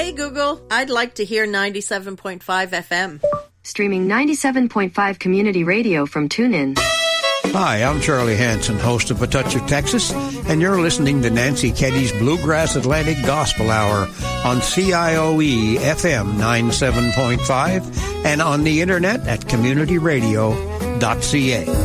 Hey Google, I'd like to hear 97.5 FM. Streaming 97.5 community radio from TuneIn. Hi, I'm Charlie Hanson, host of A Touch of Texas, and you're listening to Nancy Keddy's Bluegrass Atlantic Gospel Hour on CIOE FM 97.5 and on the internet at communityradio.ca.